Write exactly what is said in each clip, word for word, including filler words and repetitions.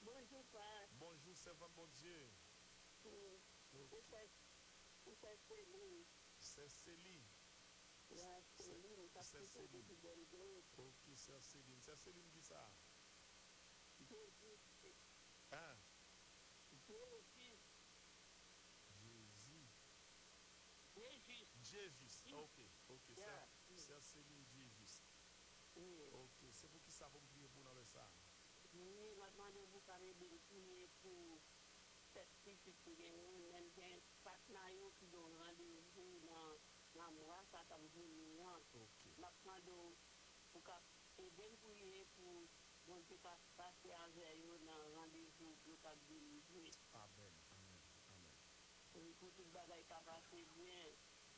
Bonjour, Père. Bonjour, servant bon Dieu. Mm. Ok. C'est c'est Céline. C'est Céline. Ouais, C'est Céline, ça c'est fait que Céline. depuis belle grille. Ok, c'est Céline. C'est Céline qui ça? Jésus, Hein? Jésus, Jésus. Jésus. Jésus. Ok, ok. C'est Yeah. Mm. c'est Céline Jésus. Oui, Ok, c'est pour qui ça va me prier pour dans le ça? oui, maintenant, je vous parle de prier pour cette petite qui gagne, même bien, partenaire qui donne rendez-vous dans dans moi, ça t'a voulu. Ok. Maintenant, donc, pour qu'à aider me prier pour bon Dieu qu'à passer avec eux dans le rendez-vous pour qu'à délivrer. Amen. Amen. Amen. Oui, pour tout le bagage qu'à passer bien.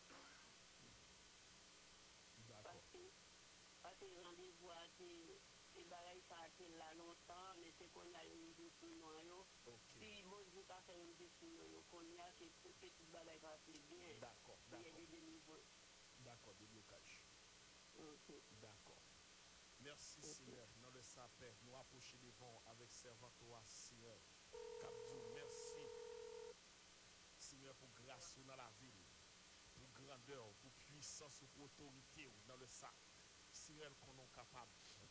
D'accord. Parce que, parce que le rendez-vous a été, le bagage ça a été là longtemps, mais c'est qu'on a eu des signaux. Ok. Si bon Dieu a fait un des signaux, qu'on y a, c'est pour que tout le bagage passe bien. D'accord. Il y a D'accord. des délivrances. D'accord. Déblocage. Ok, D'accord. Merci ok. Seigneur. Dans le sapin, nous approcher devant avec servant toi, Seigneur. Capdio, merci Seigneur pour grâce dans la ville, pour grandeur, pour puissance, pour autorité dans le sac. Seigneur, qu'on est capable.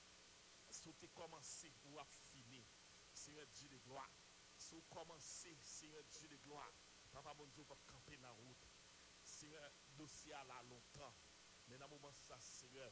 Sauter commencer ou à finir. Seigneur Dieu de gloire. Si commencer, Seigneur Dieu de gloire. Papa bon Dieu, pas camper dans la route. Seigneur, dossier à la longtemps. Mais dans le moment ça, Seigneur,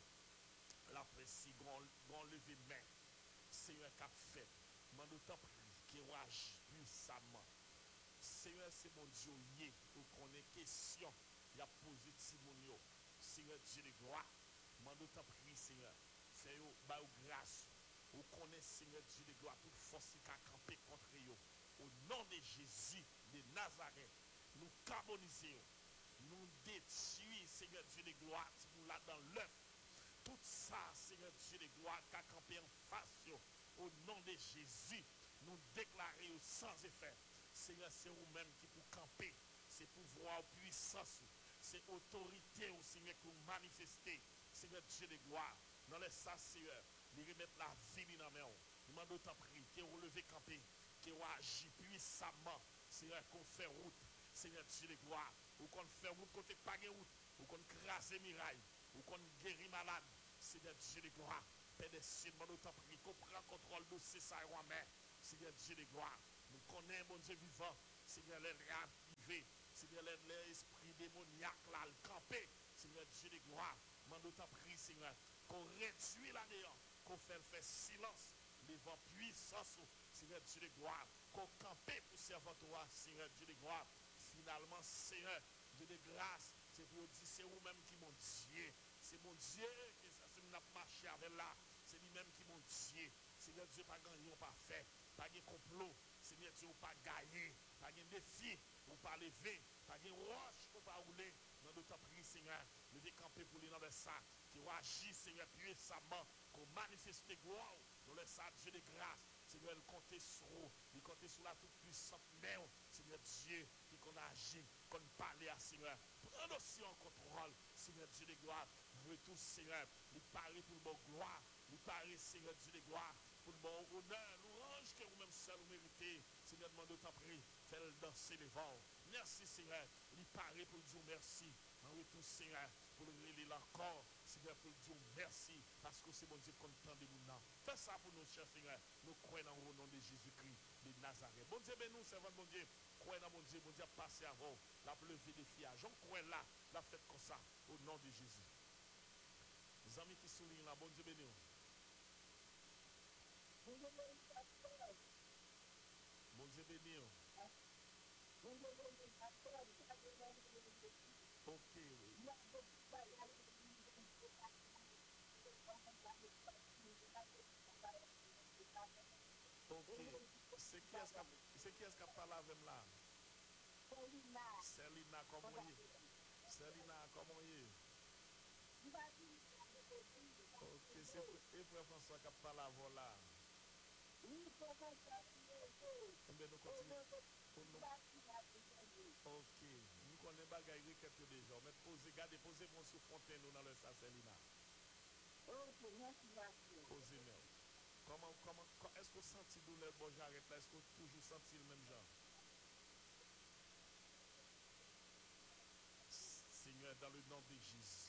la précis, grand lever main. Seigneur, qu'a fait. Mais d'autant prie, qui agit puissamment. Seigneur, c'est mon Dieu, ou qu'on ait question, il y a posé Timonio. Seigneur Dieu de gloire. Mais d'autant prie, Seigneur, fais-vous, bah, grâce. Ou connaît Seigneur Dieu de gloire, toute force qui a campé contre eux. Au nom de Jésus de Nazareth, nous carbonisons, nous détruisons, Seigneur Dieu de gloire, nous là dans l'œuf. Tout ça, Seigneur Dieu de gloire, qui a campé en face, au nom de Jésus, nous déclarons sans effet. Seigneur, c'est vous-même qui pour camper, c'est pouvoir, puissance, c'est autorité, au Seigneur, que vous manifestez, Seigneur Dieu de gloire, dans les ça, Seigneur, nous remettre la vie dans la main. Nous demandons d'autant prier, que vous levez camper, que vous agissez puissamment, Seigneur, qu'on fait route, Seigneur Dieu de gloire, ou qu'on fait route côté pas de route, ou qu'on crase miraille, ou qu'on guérit malade, Seigneur Dieu de gloire, Père des cieux, nous demandons d'autant prier, qu'on prend contrôle de ces ça en main, Seigneur Dieu de gloire, nous connaissons, mon Dieu vivant, Seigneur, les réactiver, Seigneur, l'esprit démoniaque là, le camper, Seigneur Dieu de gloire, nous demandons d'autant prier, Seigneur, qu'on réduit la néant, qu'on fait, fait silence devant puissance, Seigneur Dieu de gloire, qu'on campe pour servir toi, Seigneur Dieu de gloire. Finalement, Seigneur Dieu de grâce, c'est pour dire, c'est vous-même qui m'ont Dieu. C'est mon Dieu qui a marché avec là. C'est lui-même qui m'ont Dieu. Seigneur Dieu, pas gagné, pas fait, pas de complot. Seigneur Dieu, pas gagné, pas de défi, ou pas lever, pas de roche, ou pas rouler. Dans d'autres prières, Seigneur, levez camper pour les dans le sac, qui va agir, Seigneur, puissamment, qu'on manifeste gloire dans le sac, Dieu de grâce. Seigneur, il compte sur vous, il compte sur la toute puissante main, Seigneur Dieu, qui qu'on agit, qu'on parle à Seigneur. Prends aussi en contrôle, Seigneur Dieu de gloire. Retour, Seigneur, il paraît pour le bon gloire, il paraît, Seigneur Dieu de gloire, pour le bon honneur, l'orange que vous-même seul vous méritez. Seigneur, demande autant prier, fais-le danser les vents. Merci, Seigneur, il paraît pour le dire merci. En retour, Seigneur, pour le relayer encore, Seigneur, pour le dire merci, parce que c'est mon Dieu content de nous. Fais ça pour nous, cher Seigneur. Nous croyons au nom de Jésus-Christ de Nazareth. Bon Dieu, ben nous, servants de mon Dieu, croyons dans mon Dieu, mon Dieu, passez avant la levée des fiages. On croit là, la fête comme ça, au nom de Jésus. Les amis qui soulignent là, bon Dieu, béni. Bon Dieu, béni. Ok, oui. Ok. C'est qui est-ce qui est-ce qui parle avec là? Selina, comment y est? Selina, comment y est? Ok, c'est frère François qui parle avant là. Mais nous continuons. Ok, nous connaissons pas gagner quelques déjà. Mais posez, gardez, posez mon sous fontaine dans le ça, Selina. Posez-moi. Comment, comment, est-ce que senti douleur, bon, j'arrête là. Est-ce que vous toujours senti le même genre? Seigneur, dans le nom de Jésus,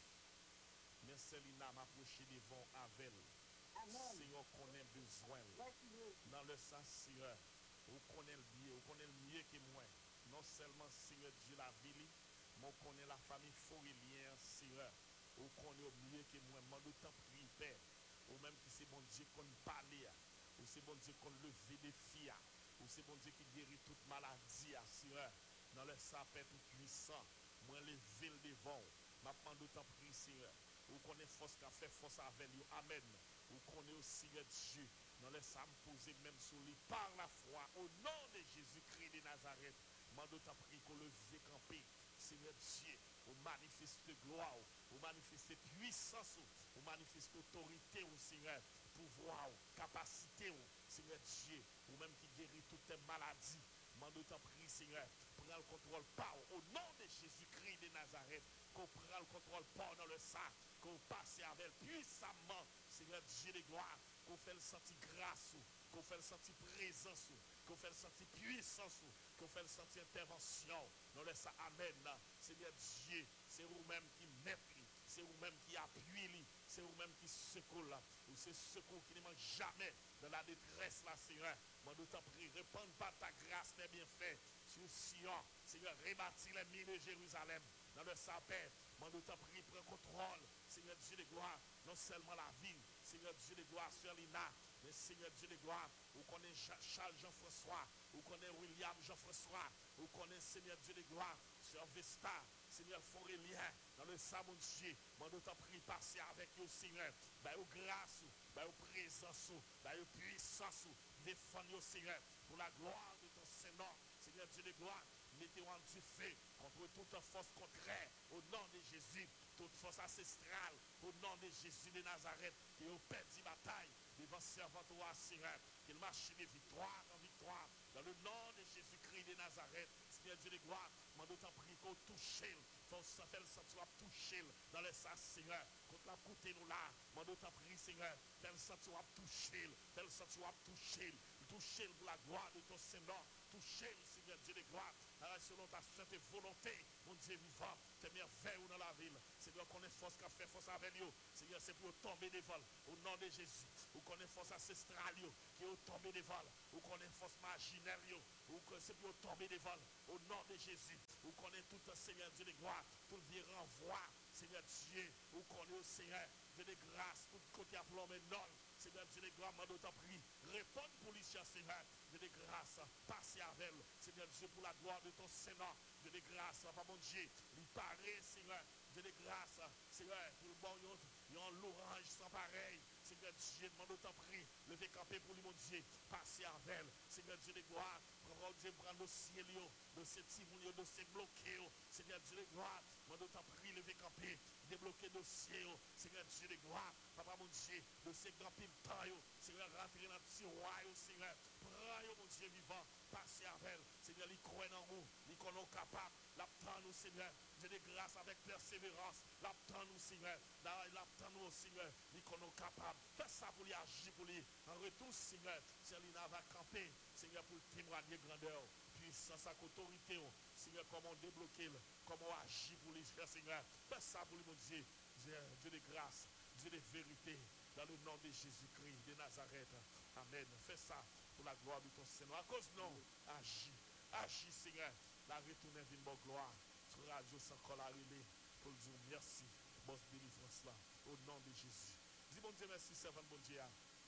merci Lina m'approcher devant avec elle. Seigneur, connaît besoin. Dans le sens, Seigneur, vous connaissez le bien, vous connaissez le mieux que moi. Non seulement, Seigneur Dieu, la ville, mais vous connaissez la famille Forélien, Seigneur. Vous connaissez mieux que moi. Moi, d'autant prie, Père. Ou même qui c'est bon Dieu qu'on parle, ou c'est bon Dieu qu'on leve des filles, ou c'est bon Dieu qui guérit toute maladie, Seigneur. Dans le sapin tout puissant, moi, lever le devant. Maintenant, d'autant prie, Seigneur. Vous connaissez force qu'a fait force avec lui. Amen. Vous connaissez aussi Seigneur Dieu. Dans les Sam posé même sur lui par la foi. Au nom de Jésus-Christ de Nazareth. Moi, d'autant prie qu'on le fait camper. Seigneur Dieu, vous manifestez gloire, vous manifestez puissance, vous manifestez autorité, au Seigneur, pouvoir, capacité, Seigneur Dieu, ou même qui guérit toutes les maladies. Moi, d'autant prie, Seigneur, prends le contrôle par au nom de Jésus-Christ de Nazareth, qu'on prend le contrôle par dans le sac, qu'on passe avec puissamment, Seigneur Dieu de gloire, qu'on fait le sentir grâce, qu'on fait le sentir présence, qu'on fait le sentir puissance, qu'on fait le sentir intervention. Dans le sac, amen. Seigneur Dieu, c'est vous-même qui mettez, c'est vous-même qui appuyez, c'est vous-même qui secoue là, ou c'est secours qui ne manque jamais dans la détresse là, Seigneur. Moi, nous t'en prie, répande pas ta grâce, tes bienfaits sur Sion, Seigneur, rebâtis les murs de Jérusalem, dans le sapin. Moi, nous t'en prie, prends contrôle, Seigneur Dieu de gloire, non seulement la ville, Seigneur Dieu de gloire sur Lina, mais Seigneur Dieu de gloire, vous connaissez Charles Jean-François, vous connaissez William Jean-François, vous connaissez Seigneur Dieu de gloire sur Vesta, Seigneur Forélien, dans le Samon Dieu, moi, nous t'en prie, passer avec vous, Seigneur, by vos grâce, by vos présence, by vos puissance, défendre, Seigneur, pour la gloire de ton Seigneur, Seigneur Dieu de gloire. Mettez-vous en du feu contre toute force contraire au nom de Jésus, toute force ancestrale au nom de Jésus de Nazareth qui a perdu bataille devant servant toi, Seigneur, qu'il marche de victoire en victoire dans le nom de Jésus-Christ de Nazareth. Seigneur Dieu de gloire, moi d'autant prie qu'on touche, faut faire le sentir toucher dans les sas, Seigneur, contre la côté nous là, moi d'autant prie, Seigneur, faire le sentir toucher, faire le sentir toucher, toucher pour la gloire de ton Seigneur, toucher, Seigneur Dieu de gloire, selon ta sainte volonté, mon Dieu vivant, fais merveille dans la ville. Seigneur, connaît force qu'a fait force avec nous. Seigneur, c'est pour tomber des vols au nom de Jésus. Vous connaissez force ancestrale qui est tombé des vols. Vous connaissez force marginale, c'est pour tomber des vols au nom de Jésus. Vous connaissez tout le Seigneur Dieu de gloire, tout le vieux renvoi, Seigneur Dieu. Vous connaissez, Seigneur Dieu de grâce, tout côté à plombé non. Seigneur Dieu de gloire, m'a d'autant pris. Réponds pour lui, cher Seigneur. Dieu de grâce, passez avec elle. Seigneur Dieu, pour la gloire de ton Seigneur. Dieu de grâce, papa mon Dieu. Lui paraît, Seigneur. Dieu de grâce, Seigneur, pour le bon, il y a un l'orange sans pareil. Seigneur Dieu, demande autant pris. Levez camper pour lui, mon Dieu. Passez avec elle. Seigneur Dieu de gloire. Prends Dieu, prends le dossier, dossier Timoun, dossier bloqué. Seigneur Dieu de gloire. Demande autant pris. Levez camper. Débloquer dossier. Seigneur Dieu de gloire. Papa mon Dieu. Dossier grand pile temps. Seigneur, rentrer dans le tiroir. Seigneur, prends mon Dieu vivant. Passez avec elle. Seigneur, il croit en nous. Il connaît capable. L'attend nous, Seigneur. Dieu de grâce avec persévérance. L'attend nous, Seigneur. L'attend nous, Seigneur. Il connaît capable. Fais ça pour lui agir pour lui. En retour, Seigneur, Célina va camper. Seigneur, pour témoigner grandeur, puissance, autorité. Seigneur, comment débloquer, comment agir pour lui, Seigneur. Fais ça pour lui, mon Dieu. Dieu de grâce, Dieu de vérité. Dans le nom de Jésus-Christ de Nazareth. Amen. Fais ça pour la gloire de ton Seigneur. À cause non, agis. Agis, Seigneur. La retourner vine bonne gloire. Sur radio sans colarité. Pour dire merci. Bonne délivrance là. Au nom de Jésus. Dis bon Dieu merci, servant bon Dieu.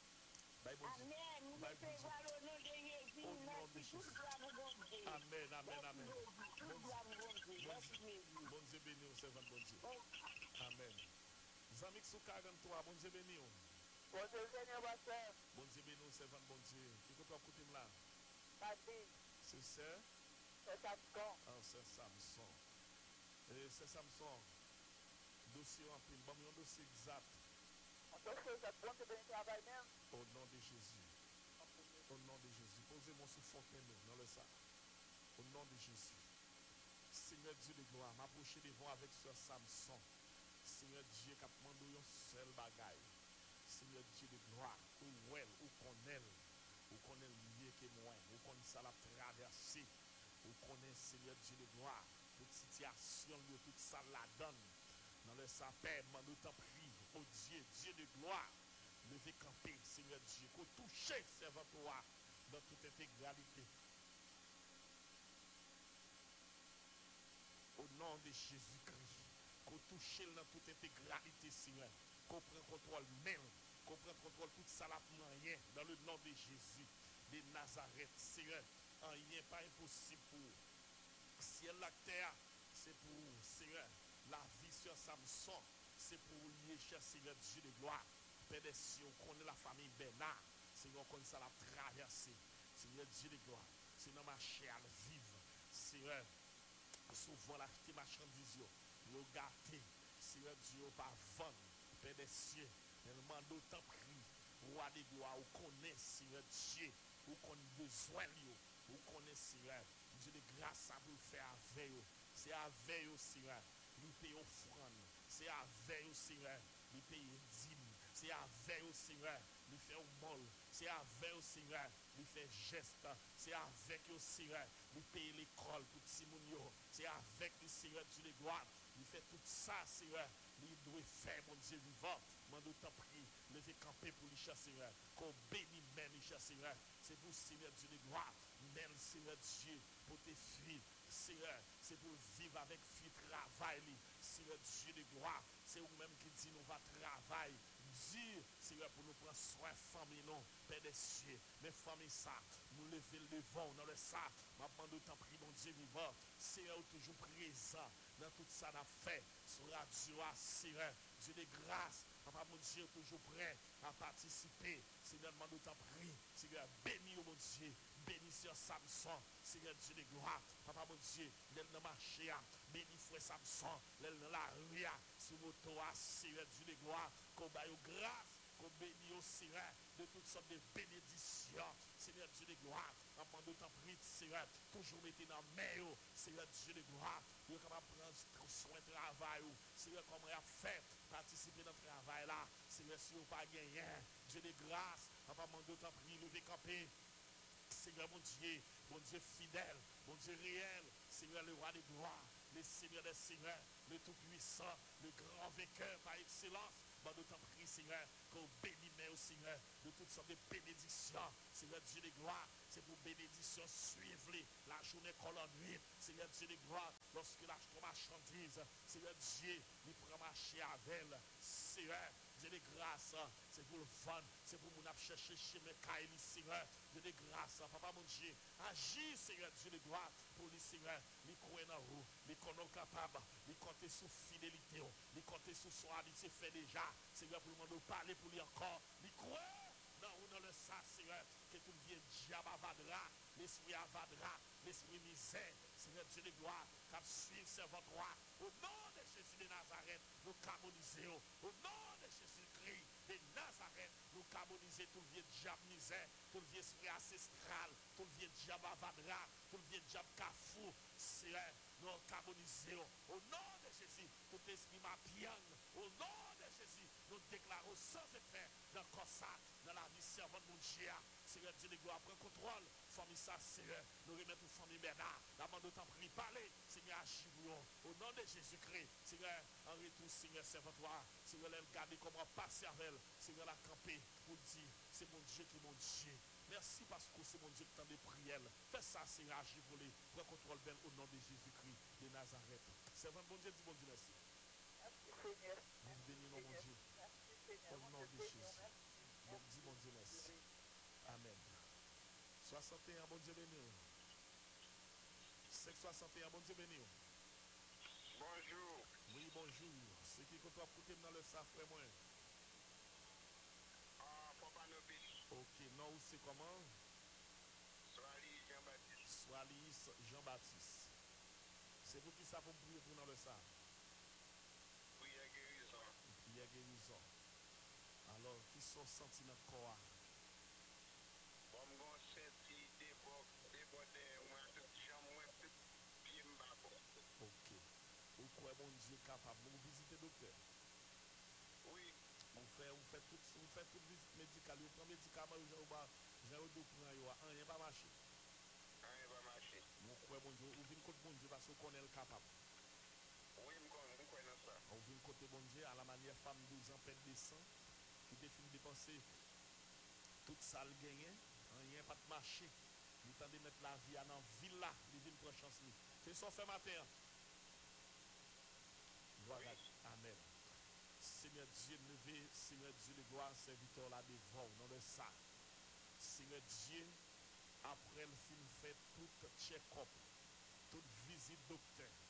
Bye bon Dieu. Amen. Bye bon Dieu. Au nom de Jésus. Au nom de Jésus. Amen, amen, amen. Bon Dieu béni au servant bon Dieu. Amen. Zamek sous quarante-trois, bon Dieu béni. Bon Dieu béni, pasteur. Bon Dieu béni au servant bon Dieu. Qui peut pas écouter là? Papi. C'est ça? C'est Samson. Ah, c'est Samson. Et c'est Samson. Dossier en pile. Bon, un dossier exact. On dossier exact. Bon Dieu béni, travail même. Au nom de Jésus. Au nom de Jésus. Posez-moi sous fontaine dans le sac. Au nom de Jésus. Seigneur Dieu de gloire, m'approcher devant avec ce Samson. Seigneur Dieu qui a demandé un seul bagaille. Seigneur Dieu de gloire, ou well, ou connaît, ou pied que moi. Vous connaissez ça la traversée. Vous connaissez Seigneur Dieu de gloire. Toute situation, toute ça la donne. Dans le sapin, nous t'en prie. Oh Dieu, Dieu de gloire. Levez camper, Seigneur Dieu. Qu'on touche, servant toi, dans toute intégralité. Au nom de Jésus-Christ. Qu'on touche dans toute intégralité, Seigneur. Qu'on prenne contrôle même. Qu'on prenne contrôle toute ça la rien. Dans le nom de Jésus. De Nazareth, Seigneur. Rien pas impossible pour ciel la terre. C'est pour, Seigneur, la vie sur Samson. C'est pour lier, cher Seigneur Dieu de gloire. Père des cieux, on connaît la famille Bernard. Seigneur, on connaît ça la traversée. Seigneur Dieu de gloire. C'est dans ma chair à vivre. Seigneur, souvent l'acheter marchandise. Nous gâter. Seigneur Dieu, pas vendre. Père des cieux, nous demandons autant pris. Roi de gloire, on connaît, Seigneur Dieu. On connaît besoin, on connaît, Seigneur. Dieu de grâce à vous faire avec vous. C'est avec vous, Seigneur. Nous payons offrande. C'est avec vous, Seigneur. Nous payons dîme. C'est avec vous, Seigneur. Nous faisons molle. C'est avec vous, Seigneur. Nous faisons geste. C'est avec vous, Seigneur. Nous payons l'école pour Timounio. C'est avec vous, Seigneur, Dieu de gloire. Nous faisons tout ça, Seigneur. Nous devons faire, mon Dieu vivant. Mando t'en prie, levez camper pour les Seigneur. Qu'on bénit même les Seigneur. C'est pour Seigneur Dieu de gloire. Même Seigneur Dieu, pour tes filles, Seigneur, c'est pour vivre avec fille travail. Seigneur Dieu de gloire, c'est vous-même qui dit nous va travailler. Dieu, Seigneur, pour nous prendre soin famille, non, Père des cieux, mais famille ça, nous lever le devant dans le sac. Ma demande t'en prie, mon Dieu vivant, Seigneur, toujours présent dans tout ça n'a fait. Sur radio, Seigneur, Dieu de grâce. Papa, mon Dieu, toujours prêt à participer. Seigneur, demande t'en prie. Seigneur, bénis, mon Dieu. Bénis sur Samson. Seigneur, Dieu de gloire. Papa, mon Dieu, l'aile dans marché. Bénis, frère Samson. L'aile dans la rue. Sur moto, Seigneur, Dieu de gloire. Qu'on baille grâce. Qu'on bénisse au Seigneur de toutes sortes de bénédictions. Seigneur, Dieu de gloire. Papa, nous t'en prie, Seigneur. Toujours mettez dans la main. Seigneur, Dieu de gloire. Nous sommes capables de prendre soin de travail. Seigneur, comment il a fait participer dans le travail là. Seigneur, si vous n'avez pas gagné, Dieu de grâce. Papa, nous t'en prie, lever camper. Seigneur, mon Dieu, mon Dieu fidèle, mon Dieu réel. Seigneur, le roi de gloire. Le Seigneur des Seigneurs, le Tout-Puissant, le grand vainqueur par excellence. Bah, nous t'en prie, Seigneur, qu'on bénisse, mais au Seigneur, de toutes sortes de bénédictions. Seigneur Dieu de gloire, c'est pour bénédiction suivre la journée qu'on la nuit. Seigneur Dieu de gloire, lorsque l'achète marchandise, Seigneur Dieu, il prend marcher avec elle. Seigneur, Dieu de grâce, c'est pour le fun, c'est pour mon chercher chez mes caïlis, Seigneur. Dieu de grâce, papa mon Dieu, agis, Seigneur Dieu de gloire, pour les Seigneur, les croire dans vous, les connaître capable, les compter sous fidélité, les compter sous soi, c'est fait déjà, Seigneur, pour le monde parler pour lui encore, les croire dans ou dans le sang, Seigneur, que tout le vieux diable avadera, l'esprit avadera, l'esprit misère, Seigneur Dieu de gloire, qu'à suivre servant roi, au nom de Jésus de Nazareth, nous carboniser, au nom de Jésus-Christ de Nazareth, nous carboniser tout le vieux diable misère, tout le vieux esprit ancestral, tout le vieux diable avadra, tout le vieux diable cafou, Seigneur, nous carboniser, au nom de Jésus, tout esprit mapian, au nom de Jésus, nous déclarons sans effet dans le corps ça, dans la vie servante de mon Dieu. Seigneur Dieu de gloire, prends contrôle. Famille ça, Seigneur. Nous remettons aux famille Bernard. La main de t'en prie, parlez. Seigneur, agis au nom de Jésus-Christ. Seigneur, en retour, Seigneur, servant-toi. Seigneur, elle garde comment passer avec elle. Seigneur, la camper pour dire, c'est mon Dieu qui est mon Dieu. Merci parce que c'est mon Dieu qui t'en des prières. Fais ça, Seigneur, agis pour les. Prends contrôle belle au nom de Jésus-Christ de Nazareth. Servant, bon Dieu, dis bon Dieu, merci. Merci, Seigneur. Nous bénissons, mon Dieu. Merci, Seigneur. Au nom de Jésus. Bon, dis bon Dieu, merci. Amen. soixante et un, bon Dieu béni. cinq soixante et un, bon Dieu béni. Bonjour. Oui, bonjour. C'est qui que tu as écouté dans le sang, frère moi? Ah, Papa Nobile. Ok, non, ou c'est comment? Soali Jean-Baptiste. Soalis Jean-Baptiste. C'est vous qui savez prier pour dans le sang? Prière guérison. Prière guérison. Alors, qui sont sentis dans le corps? Bon, mon senti débordé, moi, tout jambe, moi, tout pied m'babo. Ok. Ou quoi, mon Dieu, capable? Vous visitez le docteur? Oui. On fait, on fait toute, on fait toute visite médicale. On prend médicaments, on va, j'ai un rien pas marché. Rien va marcher. Mon croix bon Dieu, ou vinn côté bon Dieu parce qu'on connaît le capable. Oui, je connais ça. On vient côté bon Dieu à la manière femme douze ans pète descend qui définit dépenser toute ça le gagné, rien pas de marché. Il temps de mettre la vie dans ville là, il vient prendre chance lui. C'est ça fait matin. Gloire à Amen. Seigneur Dieu, levé, Seigneur Dieu de gloire, serviteur là devant, dans le ça. Seigneur Dieu, après le film fait toute check-up, toute visite docteur.